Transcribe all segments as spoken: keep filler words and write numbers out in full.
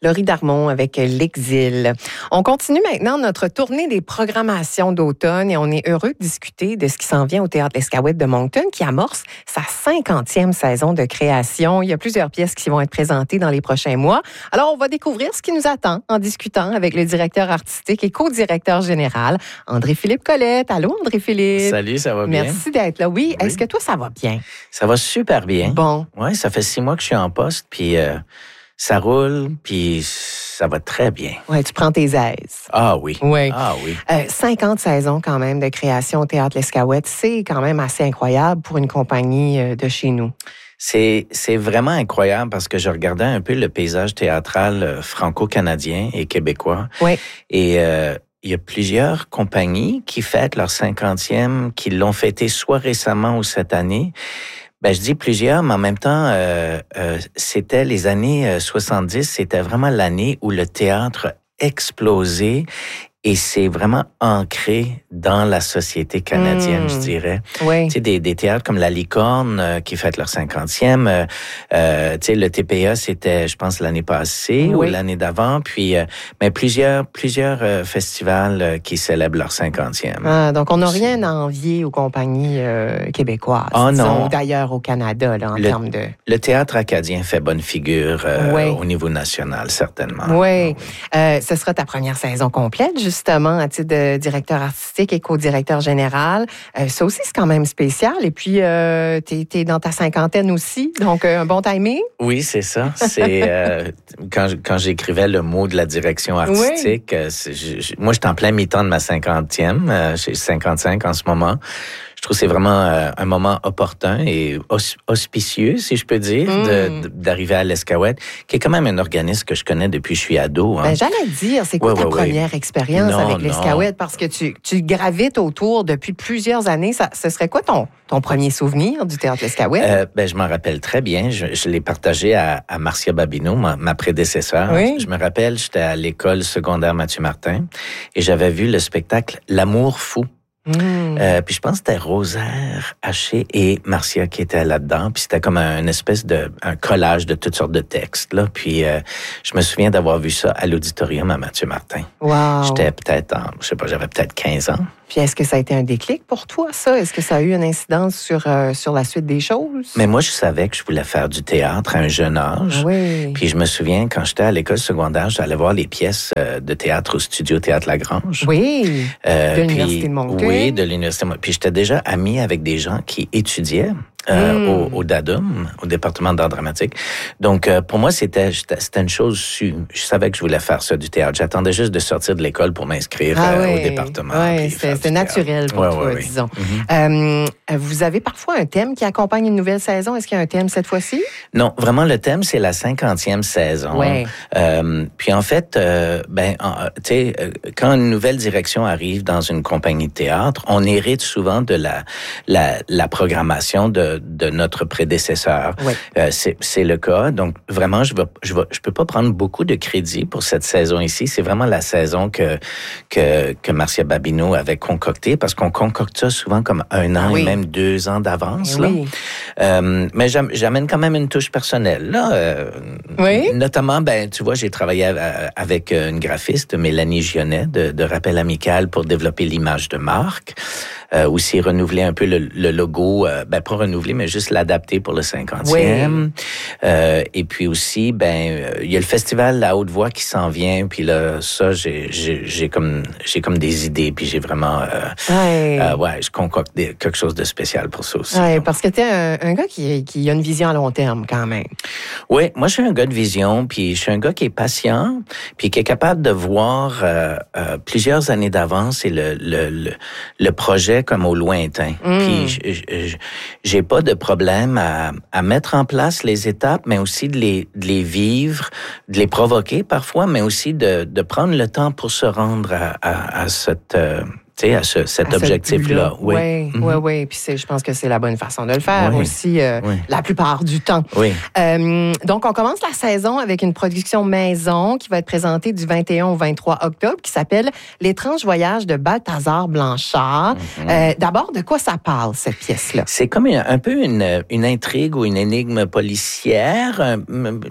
Laurie Darmon avec L'Exil. On continue maintenant notre tournée des programmations d'automne et on est heureux de discuter de ce qui s'en vient au Théâtre L'Escaouette de Moncton qui amorce sa cinquantième saison de création. Il y a plusieurs pièces qui vont être présentées dans les prochains mois. Alors, on va découvrir ce qui nous attend en discutant avec le directeur artistique et co-directeur général, André-Philippe Collette. Allô, André-Philippe? Salut, ça va bien? Merci d'être là. Oui, oui. Est-ce que toi, ça va bien? Ça va super bien. Bon. Oui, ça fait six mois que je suis en poste, puis euh, ça roule, puis ça va très bien. Oui, tu prends tes aises. Ah oui. Oui. Ah oui. Euh, cinquante saisons quand même de création au Théâtre L'Escaouette, c'est quand même assez incroyable pour une compagnie euh, de chez nous. C'est, c'est vraiment incroyable parce que je regardais un peu le paysage théâtral franco-canadien et québécois. Oui. Et euh, il y a plusieurs compagnies qui fêtent leur cinquantième, qui l'ont fêté soit récemment ou cette année. Ben, je dis plusieurs, mais en même temps, euh, euh, c'était les années soixante-dix, c'était vraiment l'année où le théâtre explosait et c'est vraiment ancré dans la société canadienne, mmh. je dirais. Oui. Tu sais, des, des théâtres comme La Licorne euh, qui fête leur cinquantième. Euh, euh, tu sais, le T P A, c'était, je pense, l'année passée oui. ou l'année d'avant. Puis, euh, mais plusieurs, plusieurs euh, festivals euh, qui célèbrent leur cinquantième. Ah, donc, on n'a rien à envier aux compagnies euh, québécoises. Oh non. Ou d'ailleurs au Canada, là, en le, termes de... Le théâtre acadien fait bonne figure euh, oui. au niveau national, certainement. Oui. oui. Euh, ce sera ta première saison complète, justement, à titre de directeur artistique et co-directeur général. Euh, ça aussi, c'est quand même spécial. Et puis, euh, tu es dans ta cinquantaine aussi, donc euh, un bon timing. Oui, c'est ça. C'est euh, quand, quand j'écrivais le mot de la direction artistique, oui. euh, c'est, je, moi, j'étais en plein mi-temps de ma cinquantième. Euh, j'ai cinquante-cinq en ce moment. Je trouve que c'est vraiment euh, un moment opportun et auspicieux, si je peux dire, mm. de, de, d'arriver à l'Escaouette, qui est quand même un organisme que je connais depuis que je suis ado. Hein. Ben, j'allais dire, c'est quoi ouais, ta ouais, première ouais. expérience non, avec l'Escaouette? Parce que tu, tu gravites autour depuis plusieurs années. Ça, ce serait quoi ton, ton premier souvenir du Théâtre L'Escaouette? Euh, ben, je m'en rappelle très bien. Je, je l'ai partagé à, à Marcia Babineau, ma, ma prédécesseur. Oui. Je me rappelle, j'étais à l'école secondaire Mathieu Martin et j'avais vu le spectacle L'amour fou. Mmh. Euh, puis je pense que c'était Rosaire Haché et Marcia qui étaient là-dedans. Puis c'était comme un, une espèce de un collage de toutes sortes de textes. Là. Puis euh, je me souviens d'avoir vu ça à l'auditorium à Mathieu Martin. Wow. J'étais peut-être, en, je sais pas, j'avais peut-être quinze ans. Puis est-ce que ça a été un déclic pour toi, ça? Est-ce que ça a eu une incidence sur, euh, sur la suite des choses? Mais moi, je savais que je voulais faire du théâtre à un jeune âge. Oui. Puis je me souviens, quand j'étais à l'école secondaire, j'allais voir les pièces de théâtre au studio Théâtre Lagrange. Oui, euh, de l'Université puis, de Moncton. Oui, de l'Université de Moncton. Puis j'étais déjà ami avec des gens qui étudiaient. Euh, mm. au, au DADUM, au département d'art dramatique. Donc, euh, pour moi, c'était, c'était une chose, su, je savais que je voulais faire ça, du théâtre. J'attendais juste de sortir de l'école pour m'inscrire ah euh, oui. au département. Oui, c'est, c'est naturel pour ouais, toi, ouais, disons. Mm-hmm. Euh, vous avez parfois un thème qui accompagne une nouvelle saison. Est-ce qu'il y a un thème cette fois-ci? Non, vraiment, le thème, c'est la cinquantième saison. Ouais. Euh, puis en fait, euh, ben, tu sais, quand une nouvelle direction arrive dans une compagnie de théâtre, on hérite souvent de la, la, la programmation de, de notre prédécesseur. Oui. Euh, c'est, c'est le cas. Donc, vraiment, je ne je je peux pas prendre beaucoup de crédit pour cette saison ici. C'est vraiment la saison que, que, que Marcia Babineau avait concoctée, parce qu'on concocte ça souvent comme un an oui. et même deux ans d'avance. Oui. Là. Euh, mais j'amène quand même une touche personnelle. Là. Euh, oui. Notamment, ben, tu vois, j'ai travaillé avec une graphiste, Mélanie Gionnet, de, de Rappel Amical, pour développer l'image de marque. Euh, aussi renouveler un peu le, le logo, euh, ben pas renouveler, mais juste l'adapter pour le cinquantième. Oui. Euh, et puis aussi, ben il y a le festival La Haute Voix qui s'en vient, puis là, ça, j'ai, j'ai, j'ai comme j'ai comme des idées, puis j'ai vraiment, euh, ouais. Euh, ouais, je concocte des, quelque chose de spécial pour ça aussi. Ouais, parce que t'es un, un gars qui, qui a une vision à long terme quand même. Oui, moi je suis un gars de vision, puis je suis un gars qui est patient, puis qui est capable de voir euh, euh, plusieurs années d'avance et le le le, le projet comme au lointain. Mm. Puis j'ai pas de problème à, à mettre en place les étapes, mais aussi de les, de les vivre, de les provoquer parfois, mais aussi de, de prendre le temps pour se rendre à, à, à cette... Euh, tu sais, à ce, cet à objectif-là. Oui, oui, mm-hmm. oui. oui. Puis c'est, je pense que c'est la bonne façon de le faire oui. aussi, euh, oui. la plupart du temps. Oui. Euh, donc, on commence la saison avec une production maison qui va être présentée du vingt et un au vingt-trois octobre, qui s'appelle « L'étrange voyage de Balthazar Blanchard mm-hmm. ». Euh, d'abord, de quoi ça parle, cette pièce-là? C'est comme un, un peu une, une intrigue ou une énigme policière, un,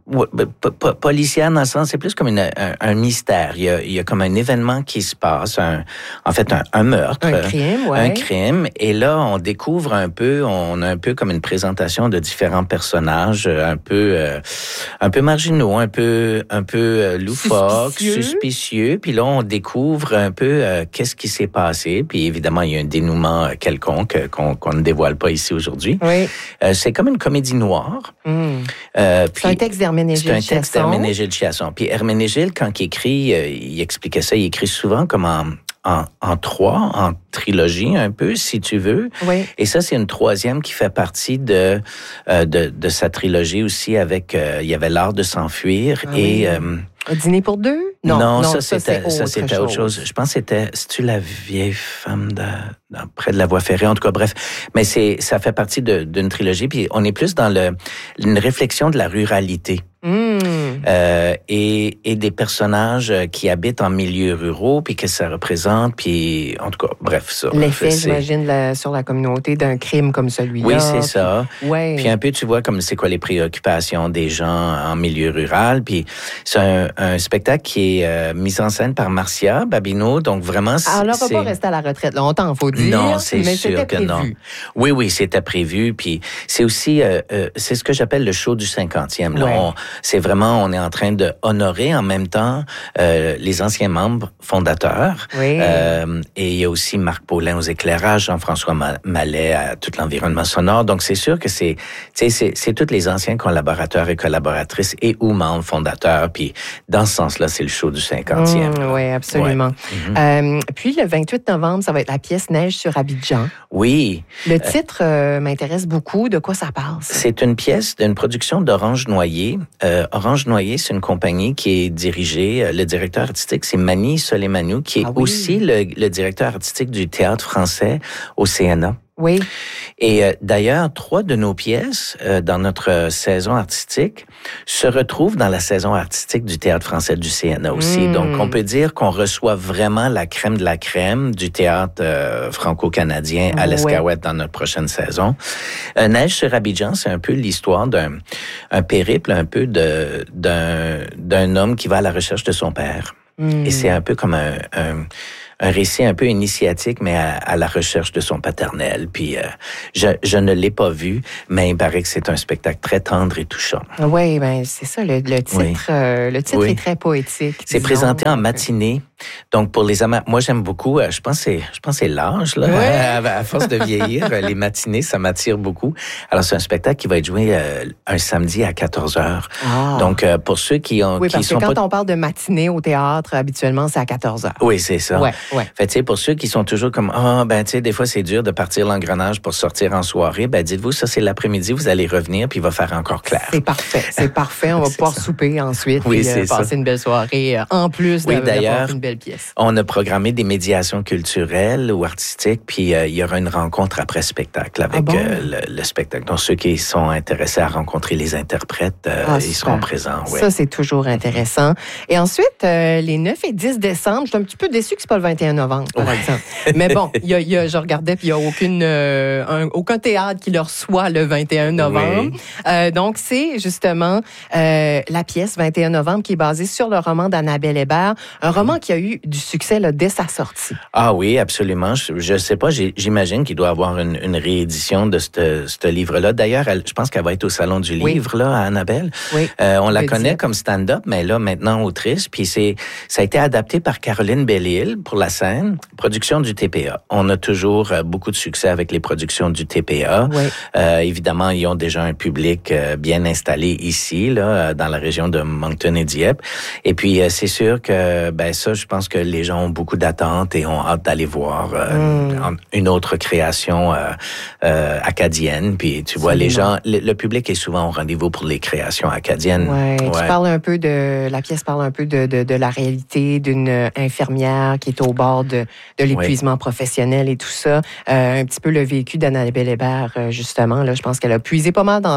Ouais, p- p- policière dans le sens, c'est plus comme une, un, un mystère. Il y, a, il y a comme un événement qui se passe, un, en fait un, un meurtre, un crime, ouais. un crime. Et là, on découvre un peu, on a un peu comme une présentation de différents personnages, un peu, euh, un peu marginaux, un peu, un peu euh, loufoques, suspicieux. suspicieux. Puis là, on découvre un peu euh, qu'est-ce qui s'est passé. Puis évidemment, il y a un dénouement quelconque qu'on, qu'on ne dévoile pas ici aujourd'hui. Oui. Euh, c'est comme une comédie noire. Mm. Euh, c'est un texte d'Herménégilde Chiasson. C'est un texte d'Herménégilde Chiasson. Puis Herménégilde, quand il écrit, euh, il expliquait ça, il écrit souvent comme en, en, en trois, en trilogie un peu, si tu veux. Oui. Et ça, c'est une troisième qui fait partie de, euh, de, de sa trilogie aussi avec, euh, il y avait L'Art de s'enfuir ah, et... oui. Euh, Un dîner pour deux? Non, non, non ça, ça, c'était, c'est ça, autre c'était chose. autre chose. Je pense que c'était, c'est-tu la vieille femme de, de, près de la voie ferrée? En tout cas, bref. Mais c'est, ça fait partie de, d'une trilogie. Puis on est plus dans le, une réflexion de la ruralité. Mmh. Euh, et, et des personnages qui habitent en milieux ruraux, puis que ça représente, puis en tout cas, bref, ça. L'effet, c'est... j'imagine, la, sur la communauté d'un crime comme celui-là. Oui, c'est ça. Puis, ouais. Puis un peu, tu vois, comme c'est quoi les préoccupations des gens en milieu rural. Puis c'est un, un spectacle qui est euh, mis en scène par Marcia Babineau, donc vraiment... C'est, Alors, on c'est... va pas rester à la retraite longtemps, faut dire. Non, c'est mais sûr c'était que prévu. non. Oui, oui, c'était prévu. Puis c'est aussi, euh, euh, c'est ce que j'appelle le show du cinquantième. Là, ouais. on, c'est vraiment, on est en train de honorer en même temps euh, les anciens membres fondateurs. Oui. Euh, et il y a aussi Marc Paulin aux éclairages, Jean-François Mallet à tout l'environnement sonore. Donc c'est sûr que c'est, tu sais, c'est, c'est tous les anciens collaborateurs et collaboratrices et ou membres fondateurs. Puis dans ce sens-là, c'est le show du cinquantième. Mmh, oui, absolument. Ouais. Mm-hmm. Euh, puis le vingt-huit novembre, ça va être la pièce Neige sur Abidjan. Oui. Le titre euh, m'intéresse beaucoup. De quoi ça parle? Ça? C'est une pièce d'une production d'Orange Noyer. Euh, Orange Noyer, c'est une compagnie qui est dirigée. Le directeur artistique, c'est Mani Soleimanou, qui est ah oui. aussi le, le directeur artistique du théâtre français au C N A. Oui. Et euh, d'ailleurs, trois de nos pièces euh, dans notre saison artistique se retrouvent dans la saison artistique du Théâtre français du C N A aussi. Mmh. Donc, on peut dire qu'on reçoit vraiment la crème de la crème du théâtre euh, franco-canadien à l'Escaouette ouais. dans notre prochaine saison. Euh, Neige sur Abidjan, c'est un peu l'histoire d'un un périple un peu de d'un d'un homme qui va à la recherche de son père. Mmh. Et c'est un peu comme un, un un récit un peu initiatique, mais à, à la recherche de son paternel. Puis, euh, je, je ne l'ai pas vu, mais il paraît que c'est un spectacle très tendre et touchant. Oui, ben c'est ça, le, le titre, oui. euh, le titre oui. est très poétique. C'est disons, présenté en matinée. Donc, pour les amateurs, moi, j'aime beaucoup, je pense que c'est, je pense que c'est l'âge, là. Ouais. À, à force de vieillir, les matinées, ça m'attire beaucoup. Alors, c'est un spectacle qui va être joué euh, un samedi à quatorze heures. Ah. Donc, euh, pour ceux qui ont, oui, qui parce sont que quand pas... on parle de matinée au théâtre, habituellement, c'est à quatorze heures. Oui, c'est ça. Ouais, ouais. Fait, tu sais, pour ceux qui sont toujours comme, ah, oh, ben, tu sais, des fois, c'est dur de partir l'engrenage pour sortir en soirée, ben, dites-vous, ça, c'est l'après-midi, vous allez revenir, puis il va faire encore clair. C'est parfait, c'est parfait. On va pouvoir ça. souper ensuite, oui, puis euh, passer ça. une belle soirée, euh, en plus oui, de, d'avoir une belle pièce. On a programmé des médiations culturelles ou artistiques, puis euh, il y aura une rencontre après spectacle avec ah bon? euh, le, le spectacle. Donc, ceux qui sont intéressés à rencontrer les interprètes, euh, ah, ils seront présents. Ouais. Ça, c'est toujours intéressant. Et ensuite, euh, les neuf et dix décembre, je suis un petit peu déçue que c'est pas le vingt et un novembre, par ouais. exemple. Mais bon, y a, y a, je regardais, puis il n'y a aucune, euh, un, aucun théâtre qui le reçoit le vingt et un novembre. Oui. Euh, donc, c'est justement euh, la pièce vingt et un novembre qui est basée sur le roman d'Annabelle Hébert, un roman qui a eu du succès là, dès sa sortie. Ah oui, absolument. Je ne sais pas, j'imagine qu'il doit y avoir une, une réédition de ce livre-là. D'ailleurs, elle, je pense qu'elle va être au Salon du oui. livre, là, à Annabelle. Oui. Euh, on la connaît dire. comme stand-up, mais là, maintenant, autrice. Puis c'est, ça a été adapté par Caroline Belle-Île pour la scène, production du T P A. On a toujours euh, beaucoup de succès avec les productions du T P A. Oui. Euh, évidemment, ils ont déjà un public euh, bien installé ici, là, dans la région de Moncton et Dieppe. Et puis, euh, c'est sûr que, ben ça, je pense que les gens ont beaucoup d'attentes et ont hâte d'aller voir euh, mm. une autre création euh, euh, acadienne. Puis, tu vois, c'est les gens, le, le public est souvent au rendez-vous pour les créations acadiennes. Ouais, ouais. Tu parles un peu de, la pièce parle un peu de, de, de la réalité d'une infirmière qui est au bord de, de l'épuisement ouais. professionnel et tout ça. Euh, un petit peu le vécu d'Annabelle Hébert, justement. Là, je pense qu'elle a puisé pas mal dans,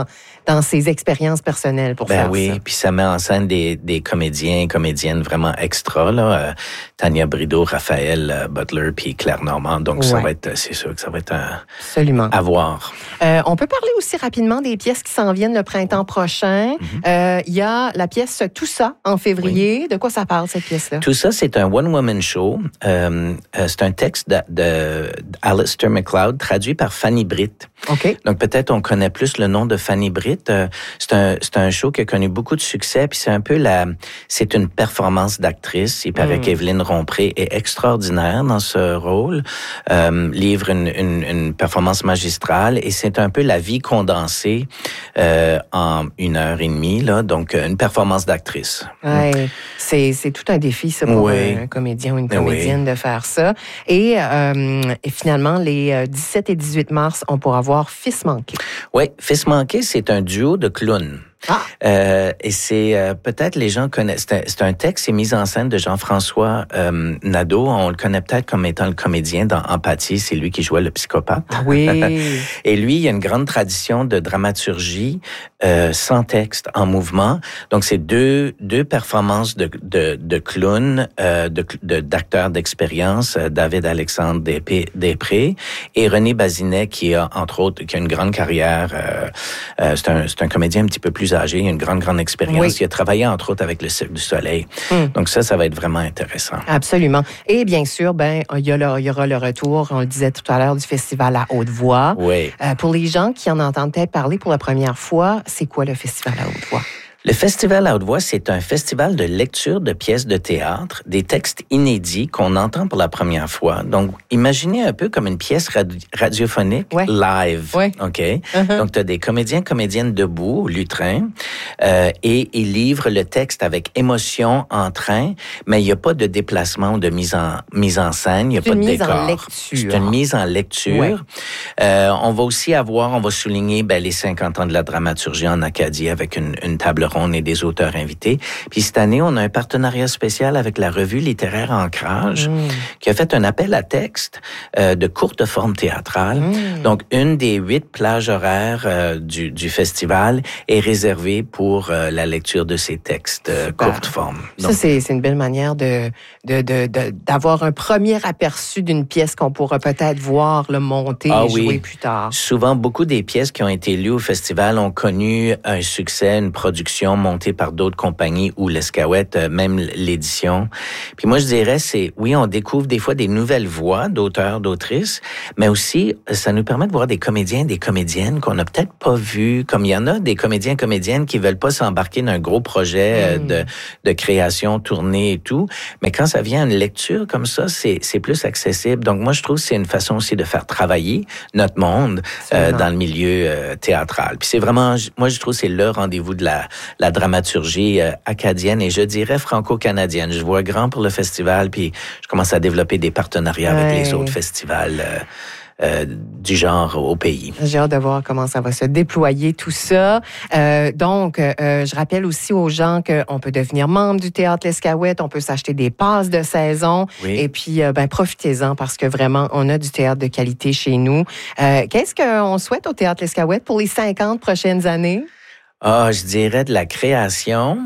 dans ses expériences personnelles pour ben faire oui, ça. Oui, puis ça met en scène des, des comédiens et comédiennes vraiment extra, là. Euh, Tania Brideau, Raphaël euh, Butler, puis Claire Normand. Donc, ouais. ça va être, c'est sûr que ça va être un... Absolument. À voir. Euh, on peut parler aussi rapidement des pièces qui s'en viennent le printemps prochain. Il mm-hmm. euh, y a la pièce Tout ça en février. Oui. De quoi ça parle, cette pièce-là? Tout ça, c'est un one-woman show. Euh, euh, c'est un texte de, de Alistair MacLeod, traduit par Fanny Britt. OK. Donc, peut-être on connaît plus le nom de Fanny Britt. Euh, c'est un, c'est un show qui a connu beaucoup de succès, puis c'est un peu la... C'est une performance d'actrice. Il paraît mm. qu'Evelyne Rompré est extraordinaire dans ce rôle, euh, livre une, une, une performance magistrale, et c'est un peu la vie condensée euh, en une heure et demie, là, donc une performance d'actrice. Ouais, mm. c'est, c'est tout un défi, ça, pour oui. un comédien ou une comédienne oui. de faire ça. Et, euh, et finalement, les dix-sept et dix-huit mars, on pourra voir Fils manqué. Oui, Fils manqué, c'est un duo de clowns. Ah. Euh, et c'est euh, peut-être les gens connaissent. C'est un, c'est un texte, c'est mis en scène de Jean-François euh, Nadeau. On le connaît peut-être comme étant le comédien dans Empathie. C'est lui qui jouait le psychopathe. Ah oui. Et lui, il y a une grande tradition de dramaturgie euh, sans texte, en mouvement. Donc c'est deux deux performances de de, de clowns, euh, de, de d'acteurs d'expérience. Euh, David Alexandre Després, Després et René Bazinet, qui a entre autres qui a une grande carrière. Euh, euh, c'est un c'est un comédien un petit peu plus âgé, il a une grande, grande expérience. Oui. Il a travaillé, entre autres, avec le Cirque du Soleil. Mm. Donc ça, ça va être vraiment intéressant. Absolument. Et bien sûr, ben, il y, a le, il y aura le retour, on le disait tout à l'heure, du Festival à Haute-Voix. Oui. Euh, pour les gens qui en entendent peut-être parler pour la première fois, c'est quoi le Festival à Haute-Voix? Le Festival à Haute-Voix, c'est un festival de lecture de pièces de théâtre, des textes inédits qu'on entend pour la première fois. Donc, imaginez un peu comme une pièce radi- radiophonique ouais. live. Ouais. OK? Uh-huh. Donc, tu as des comédiens, comédiennes debout, au lutrin, euh, et ils livrent le texte avec émotion, entrain, mais il n'y a pas de déplacement ou de mise en, mise en scène, il n'y a c'est pas de décor. C'est une mise en lecture. C'est une mise en lecture. Ouais. Euh, on va aussi avoir, on va souligner ben, les cinquante ans de la dramaturgie en Acadie avec une, une table ronde et des auteurs invités. Puis cette année, on a un partenariat spécial avec la revue littéraire Ancrage, mmh. qui a fait un appel à texte euh, de courte forme théâtrale. Mmh. Donc, une des huit plages horaires euh, du, du festival est réservée pour euh, la lecture de ces textes euh, courte forme. Donc, ça, c'est, c'est une belle manière de, de, de, de, d'avoir un premier aperçu d'une pièce qu'on pourra peut-être voir le monter ah, et jouer oui. plus tard. Souvent, beaucoup des pièces qui ont été lues au festival ont connu un succès, une production montée par d'autres compagnies ou l'Escaouette, même l'édition. Puis moi, je dirais, c'est, oui, on découvre des fois des nouvelles voix d'auteurs, d'autrices, mais aussi, ça nous permet de voir des comédiens, des comédiennes qu'on n'a peut-être pas vus, comme il y en a des comédiens, comédiennes qui veulent pas s'embarquer dans un gros projet mmh. de, de création, tournée et tout, mais quand ça vient à une lecture comme ça, c'est, c'est plus accessible. Donc moi, je trouve que c'est une façon aussi de faire travailler notre monde euh, dans le milieu euh, théâtral. Puis c'est vraiment, moi, je trouve que c'est le rendez-vous de la la dramaturgie euh, acadienne et je dirais franco-canadienne. Je vois grand pour le festival, puis je commence à développer des partenariats ouais. avec les autres festivals euh, euh, du genre au pays. J'ai hâte de voir comment ça va se déployer tout ça. Euh, donc, euh, je rappelle aussi aux gens qu'on peut devenir membre du Théâtre L'Escaouette, on peut s'acheter des passes de saison oui. et puis euh, ben profitez-en parce que vraiment, on a du théâtre de qualité chez nous. Euh, qu'est-ce qu'on souhaite au Théâtre L'Escaouette pour les cinquante prochaines années? Ah, je dirais de la création,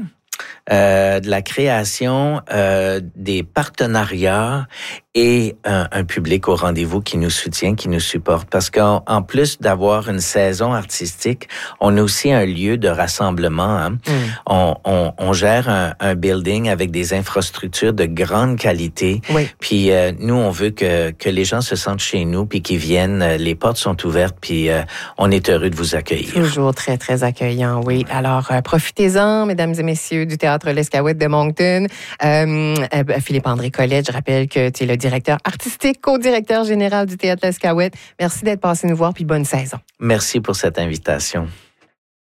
euh, de la création, euh, des partenariats et un, un public au rendez-vous qui nous soutient, qui nous supporte. Parce qu'en en plus d'avoir une saison artistique, on a aussi un lieu de rassemblement. Hein. Mm. On, on, on gère un, un building avec des infrastructures de grande qualité. Oui. Puis euh, nous, on veut que, que les gens se sentent chez nous, puis qu'ils viennent. Les portes sont ouvertes, puis euh, on est heureux de vous accueillir. Toujours très, très accueillant, oui. Alors, euh, profitez-en, mesdames et messieurs du Théâtre L'Escaouette de Moncton. Euh, euh, Philippe-André Collet, je rappelle que tu es le directeur artistique, co-directeur général du Théâtre L'Escaouette. Merci d'être passé nous voir, puis bonne saison. Merci pour cette invitation.